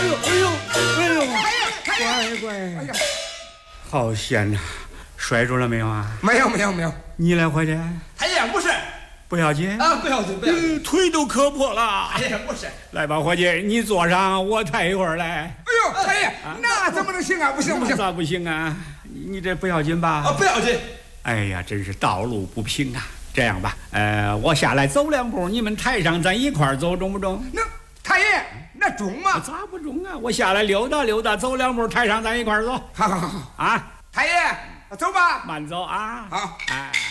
哎呦，乖，哎呀，好险呐！摔住了没有啊？ 没有。 你来伙计？ 太爷不是， 不要紧啊，不要紧， 腿都磕破了。 哎呀，不是。 来吧，伙计，你坐上，我抬一会儿来。 哎呦，太爷，那怎么能行啊？不行。 咋不行啊？你这不要紧吧？ 啊，不要紧。 哎呀，真是道路不平啊！这样吧，我下来走2步，你们抬上，咱一块儿走，中不中？ 那太爷，那中吗？ 咋不中啊？我下来溜达，走2步，抬上，咱一块儿走。 好啊！ 太爷，走吧。 慢走啊！ 好。 哎。